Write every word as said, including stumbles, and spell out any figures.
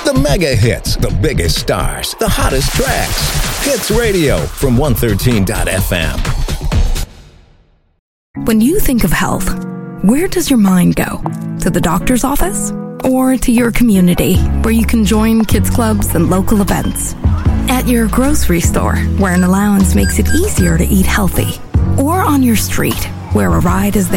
The mega hits, the biggest stars, the hottest tracks. Hits Radio from one thirteen dot F M. When you think of health, where does your mind go? To the doctor's office? Or to your community, where you can join kids clubs and local events? At your grocery store, where an allowance makes it easier to eat healthy? Or on your street, where a ride is there